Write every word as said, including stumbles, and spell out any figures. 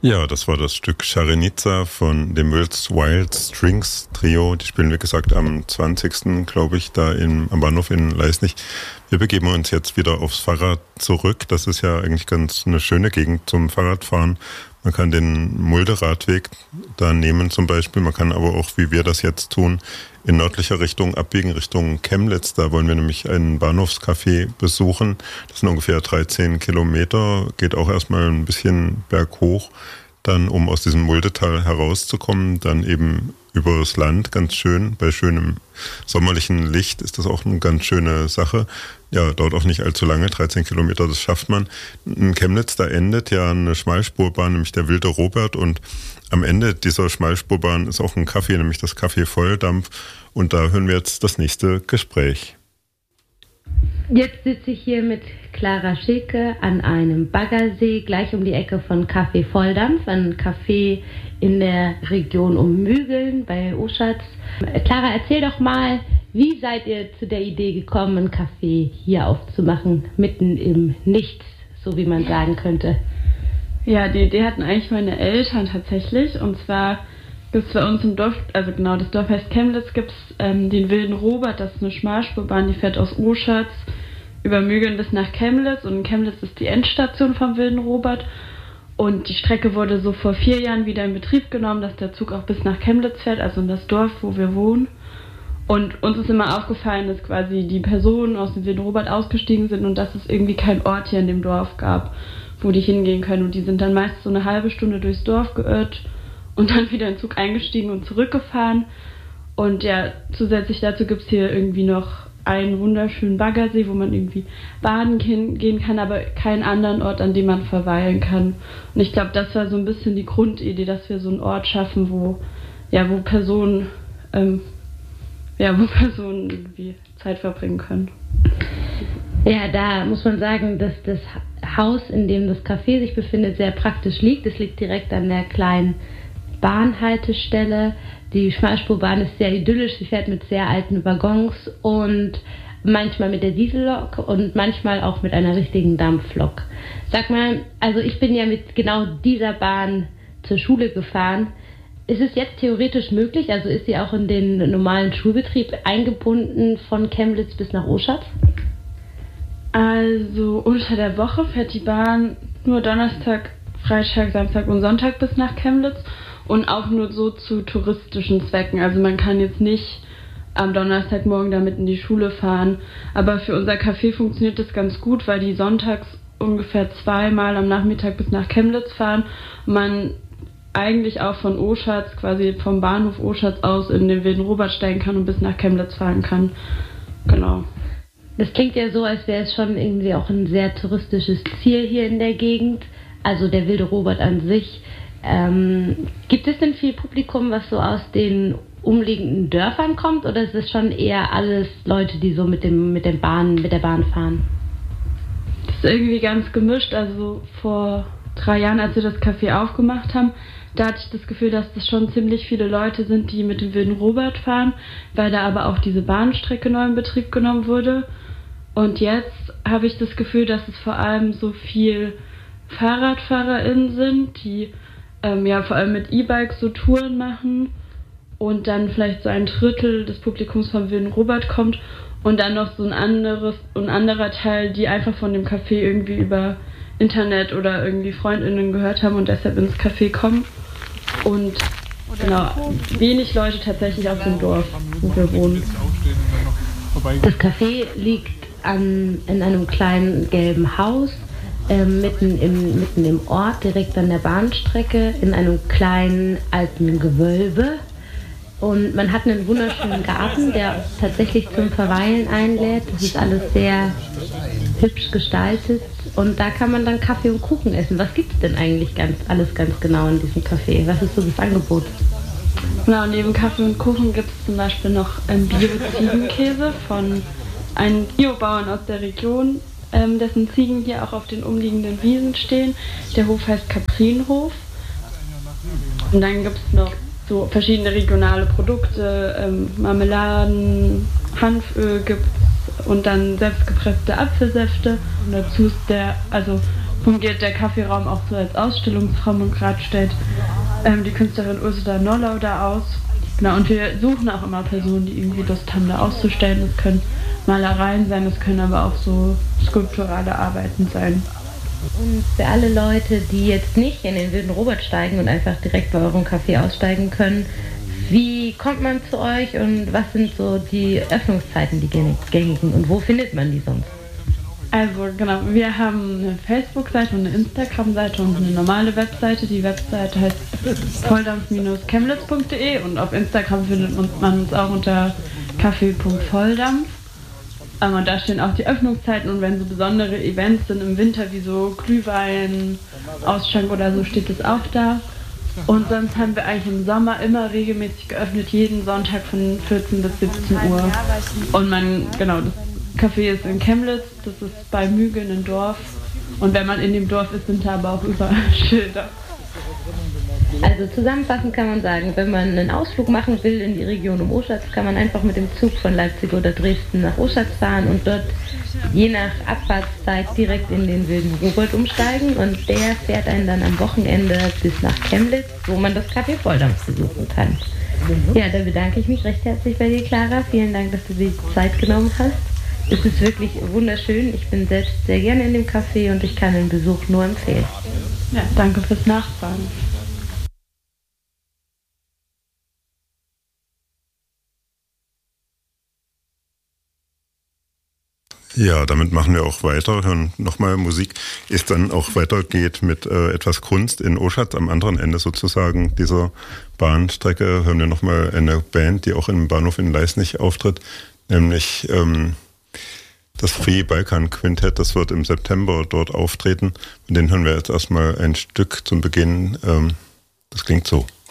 Ja, das war das Stück Scharenica von dem Wild Strings Trio. Die spielen, wie gesagt, am zwanzigsten glaube ich, da im, am Bahnhof in Leisnig. Wir begeben uns jetzt wieder aufs Fahrrad zurück. Das ist ja eigentlich ganz eine schöne Gegend zum Fahrradfahren. Man kann den Mulde-Radweg da nehmen zum Beispiel. Man kann aber auch, wie wir das jetzt tun, in nördlicher Richtung abbiegen, Richtung Chemnitz. Da wollen wir nämlich einen Bahnhofscafé besuchen. Das sind ungefähr dreizehn Kilometer, geht auch erstmal ein bisschen berghoch. Dann, um aus diesem Muldetal herauszukommen, dann eben über das Land, ganz schön. Bei schönem sommerlichen Licht ist das auch eine ganz schöne Sache. Ja, dauert auch nicht allzu lange, dreizehn Kilometer, das schafft man. In Chemnitz, da endet ja eine Schmalspurbahn, nämlich der Wilde Robert. Und am Ende dieser Schmalspurbahn ist auch ein Café, nämlich das Café Volldampf. Und da hören wir jetzt das nächste Gespräch. Jetzt sitze ich hier mit Clara Schilke an einem Baggersee, gleich um die Ecke von Café Volldampf, ein Café in der Region um Mügeln bei Oschatz. Clara, erzähl doch mal, wie seid ihr zu der Idee gekommen, ein Café hier aufzumachen, mitten im Nichts, so wie man sagen könnte? Ja, die Idee hatten eigentlich meine Eltern tatsächlich, und zwar gibt es bei uns im Dorf, also genau, das Dorf heißt Chemnitz, gibt es ähm, den Wilden Robert, das ist eine Schmalspurbahn, die fährt aus Oschatz über Mügeln bis nach Chemnitz, und in Chemnitz ist die Endstation vom Wilden Robert, und die Strecke wurde so vor vier Jahren wieder in Betrieb genommen, dass der Zug auch bis nach Chemnitz fährt, also in das Dorf, wo wir wohnen. Und uns ist immer aufgefallen, dass quasi die Personen aus dem Wilden Robert ausgestiegen sind und dass es irgendwie keinen Ort hier in dem Dorf gab, wo die hingehen können, und die sind dann meist so eine halbe Stunde durchs Dorf geirrt und dann wieder in den Zug eingestiegen und zurückgefahren. Und ja, zusätzlich dazu gibt es hier irgendwie noch einen wunderschönen Baggersee, wo man irgendwie baden gehen kann, aber keinen anderen Ort, an dem man verweilen kann. Und ich glaube, das war so ein bisschen die Grundidee, dass wir so einen Ort schaffen, wo, ja, wo Personen, ähm, ja, wo Personen irgendwie Zeit verbringen können. Ja, da muss man sagen, dass das Haus, in dem das Café sich befindet, sehr praktisch liegt. Es liegt direkt an der kleinen Bahnhaltestelle. Die Schmalspurbahn ist sehr idyllisch, sie fährt mit sehr alten Waggons und manchmal mit der Diesellok und manchmal auch mit einer richtigen Dampflok. Sag mal, also ich bin ja mit genau dieser Bahn zur Schule gefahren. Ist es jetzt theoretisch möglich, also ist sie auch in den normalen Schulbetrieb eingebunden von Chemnitz bis nach Oschatz? Also unter der Woche fährt die Bahn nur Donnerstag, Freitag, Samstag und Sonntag bis nach Chemnitz. Und auch nur so zu touristischen Zwecken. Also man kann jetzt nicht am Donnerstagmorgen damit in die Schule fahren. Aber für unser Café funktioniert das ganz gut, weil die sonntags ungefähr zweimal am Nachmittag bis nach Chemnitz fahren. Und man eigentlich auch von Oschatz, quasi vom Bahnhof Oschatz aus in den Wilden Robert steigen kann und bis nach Chemnitz fahren kann. Genau. Das klingt ja so, als wäre es schon irgendwie auch ein sehr touristisches Ziel hier in der Gegend. Also der Wilde Robert an sich. Ähm, gibt es denn viel Publikum, was so aus den umliegenden Dörfern kommt, oder ist es schon eher alles Leute, die so mit dem mit den Bahn, mit der Bahn fahren? Das ist irgendwie ganz gemischt. Also vor drei Jahren, als wir das Café aufgemacht haben, da hatte ich das Gefühl, dass das schon ziemlich viele Leute sind, die mit dem Wilden Robert fahren, weil da aber auch diese Bahnstrecke neu in Betrieb genommen wurde. Und jetzt habe ich das Gefühl, dass es vor allem so viel FahrradfahrerInnen sind, die Ähm, ja, vor allem mit E-Bikes so Touren machen, und dann vielleicht so ein Drittel des Publikums vom Wilden Robert kommt und dann noch so ein anderes, ein anderer Teil, die einfach von dem Café irgendwie über Internet oder irgendwie FreundInnen gehört haben und deshalb ins Café kommen. Und genau, wenig Leute tatsächlich aus dem Dorf, wo wir wohnen. Das Café liegt an, in einem kleinen gelben Haus. Ähm, mitten, im, mitten im Ort, direkt an der Bahnstrecke, in einem kleinen alten Gewölbe. Und man hat einen wunderschönen Garten, der tatsächlich zum Verweilen einlädt. Das ist alles sehr hübsch gestaltet. Und da kann man dann Kaffee und Kuchen essen. Was gibt es denn eigentlich ganz, alles ganz genau in diesem Café? Was ist so das Angebot? Genau, neben Kaffee und Kuchen gibt es zum Beispiel noch ähm, Bio-Ziegenkäse von einem Biobauern aus der Region, Ähm, dessen Ziegen hier auch auf den umliegenden Wiesen stehen. Der Hof heißt Kaprinhof. Und dann gibt es noch so verschiedene regionale Produkte, ähm, Marmeladen, Hanföl gibt's und dann selbstgepresste Apfelsäfte. Und dazu ist der, also fungiert der Kaffeeraum auch so als Ausstellungsraum und gerade stellt ähm, die Künstlerin Ursula Nollau da aus. Genau, und wir suchen auch immer Personen, die irgendwie Lust haben, da auszustellen. Das können Malereien sein, das können aber auch so skulpturale Arbeiten sein. Und für alle Leute, die jetzt nicht in den Wilden Robert steigen und einfach direkt bei eurem Café aussteigen können, wie kommt man zu euch und was sind so die Öffnungszeiten, die gängigen und wo findet man die sonst? Also genau, wir haben eine Facebook-Seite und eine Instagram-Seite und eine normale Webseite. Die Webseite heißt volldampf Bindestrich chemnitz punkt de und auf Instagram findet man uns auch unter kaffee punkt volldampf. Und da stehen auch die Öffnungszeiten und wenn so besondere Events sind im Winter wie so Glühwein, Ausschank oder so, steht es auch da. Und sonst haben wir eigentlich im Sommer immer regelmäßig geöffnet, jeden Sonntag von vierzehn bis siebzehn Uhr. Und man, genau, das Café ist in Chemnitz, das ist bei Mügeln ein Dorf. Und wenn man in dem Dorf ist, sind da aber auch überall Schilder. Also zusammenfassend kann man sagen, wenn man einen Ausflug machen will in die Region um Oschatz, kann man einfach mit dem Zug von Leipzig oder Dresden nach Oschatz fahren und dort je nach Abfahrtszeit direkt in den Wilden Robert umsteigen und der fährt einen dann am Wochenende bis nach Chemnitz, wo man das Café Volldampf besuchen kann. Ja, da bedanke ich mich recht herzlich bei dir, Clara. Vielen Dank, dass du dir die Zeit genommen hast. Es ist wirklich wunderschön. Ich bin selbst sehr gerne in dem Café und ich kann den Besuch nur empfehlen. Ja, danke fürs Nachfragen. Ja, damit machen wir auch weiter. Hören nochmal Musik, es dann auch weitergeht mit äh, etwas Kunst in Oschatz am anderen Ende sozusagen dieser Bahnstrecke. Hören wir nochmal eine Band, die auch im Bahnhof in Leisnig auftritt, nämlich ähm, das Free Balkan Quintett. Das wird im September dort auftreten. Mit denen hören wir jetzt erstmal ein Stück zum Beginn. Ähm, das klingt so.